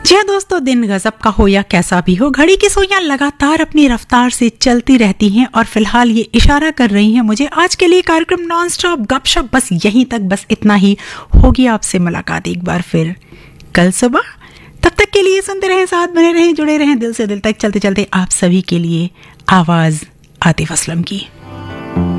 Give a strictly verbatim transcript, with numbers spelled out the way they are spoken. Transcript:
जी हाँ दोस्तों, दिन गजब का हो या कैसा भी हो, घड़ी की सुइयां लगातार अपनी रफ्तार से चलती रहती हैं और फिलहाल ये इशारा कर रही हैं मुझे आज के लिए कार्यक्रम नॉन स्टॉप गपशप बस यहीं तक, बस इतना ही। होगी आपसे मुलाकात एक बार फिर कल सुबह। तब तक के लिए सुनते रहें, साथ बने रहें, जुड़े रहें दिल से दिल तक। चलते चलते आप सभी के लिए आवाज आतिफ असलम की।